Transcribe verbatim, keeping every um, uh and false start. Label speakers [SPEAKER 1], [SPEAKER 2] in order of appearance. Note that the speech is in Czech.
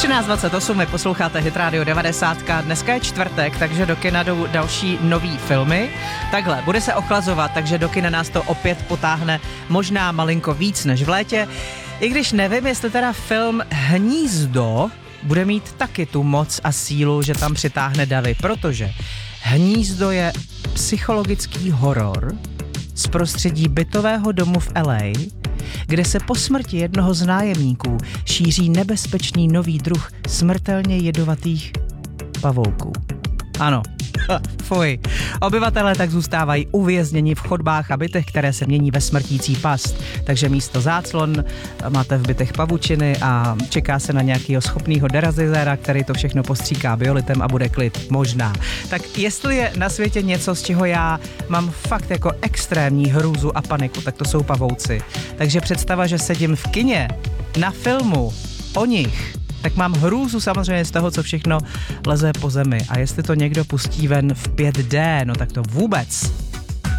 [SPEAKER 1] třináct dvacet osm, vy posloucháte Hit Radio devadesát. Dneska je čtvrtek, takže do kina jdou další nový filmy. Takhle, bude se ochlazovat, takže do kina nás to opět potáhne možná malinko víc než v létě. I když nevím, jestli teda film Hnízdo bude mít taky tu moc a sílu, že tam přitáhne davy, protože Hnízdo je psychologický horor z prostředí bytového domu v L A, kde se po smrti jednoho z nájemníků šíří nebezpečný nový druh smrtelně jedovatých pavouků. Ano, fuj. Obyvatelé tak zůstávají uvězněni v chodbách a bytech, které se mění ve smrtící past. Takže místo záclon máte v bytech pavučiny a čeká se na nějakého schopného derazizéra, který to všechno postříká biolitem a bude klid. Možná. Tak jestli je na světě něco, z čeho já mám fakt jako extrémní hrůzu a paniku, tak to jsou pavouci. Takže představa, že sedím v kině na filmu o nich, tak mám hrůzu samozřejmě z toho, co všechno leze po zemi. A jestli to někdo pustí ven v pět dé, no tak to vůbec.